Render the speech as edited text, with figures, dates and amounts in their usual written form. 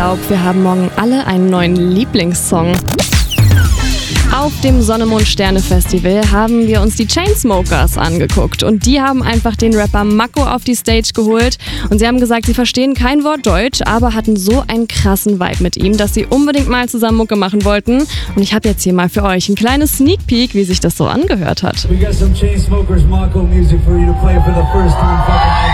Wir haben morgen alle einen neuen Lieblingssong. Auf dem Sonne-Mond-Sterne-Festival haben wir uns die Chainsmokers angeguckt und die haben einfach den Rapper Mako auf die Stage geholt und sie haben gesagt, sie verstehen kein Wort Deutsch, aber hatten so einen krassen Vibe mit ihm, dass sie unbedingt mal zusammen Mucke machen wollten und ich habe jetzt hier mal für euch ein kleines Sneak Peek, wie sich das so angehört hat.